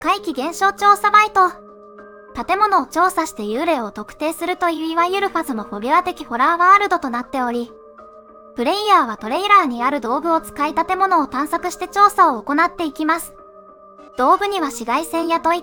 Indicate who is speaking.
Speaker 1: 怪奇現象調査バイト。建物を調査して幽霊を特定するといういわゆるファズモフォビア的ホラーワールドとなっており、プレイヤーはトレーラーにある道具を使い建物を探索して調査を行っていきます。道具には紫外線や吐息